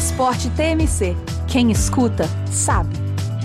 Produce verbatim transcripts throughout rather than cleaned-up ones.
Esporte T M C. Quem escuta, sabe.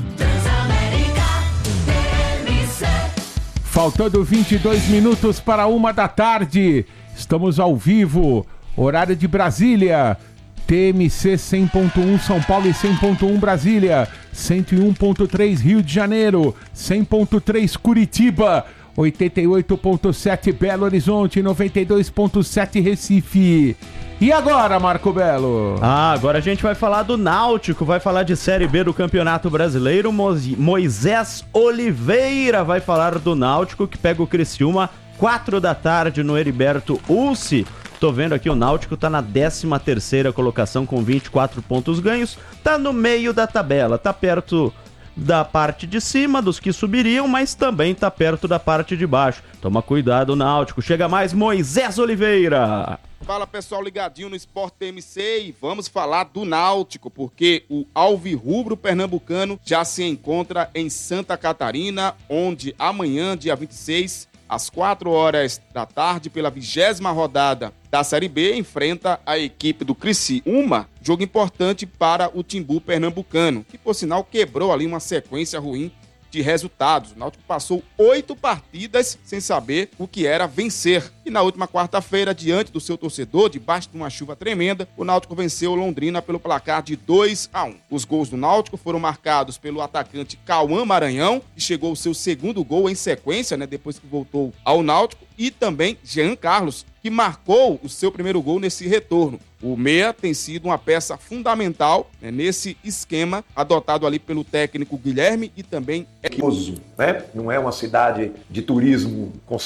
Faltando vinte e dois minutos para uma da tarde. Estamos ao vivo. Horário de Brasília. T M C cem ponto um São Paulo e cem ponto um Brasília. cento e um ponto três Rio de Janeiro. cem ponto três Curitiba. oitenta e oito ponto sete Belo Horizonte. noventa e dois ponto sete Recife. E agora, Marco Belo? Ah, agora a gente vai falar do Náutico, vai falar de Série B do Campeonato Brasileiro. Moisés Oliveira vai falar do Náutico, que pega o Criciúma, quatro da tarde no Heriberto Ulci. Tô vendo aqui, o Náutico tá na décima terceira colocação com vinte e quatro pontos ganhos, tá no meio da tabela, tá perto da parte de cima dos que subiriam, mas também tá perto da parte de baixo. Toma cuidado, Náutico. Chega mais Moisés Oliveira. Fala, pessoal, ligadinho no Sport T M C e vamos falar do Náutico, porque o alvirrubro pernambucano já se encontra em Santa Catarina, onde amanhã, dia vinte e seis, às quatro horas da tarde, pela vigésima rodada da Série B, enfrenta a equipe do Criciúma, jogo importante para o Timbu pernambucano, que por sinal quebrou ali uma sequência ruim de resultados. O Náutico passou oito partidas sem saber o que era vencer. E na última quarta-feira, diante do seu torcedor, debaixo de uma chuva tremenda, o Náutico venceu o Londrina pelo placar de dois a um. Os gols do Náutico foram marcados pelo atacante Cauã Maranhão, que chegou ao seu segundo gol em sequência, né, depois que voltou ao Náutico, e também Jean Carlos, que marcou o seu primeiro gol nesse retorno. O meia tem sido uma peça fundamental, né, nesse esquema adotado ali pelo técnico Guilherme e também... Né? Não é uma cidade de turismo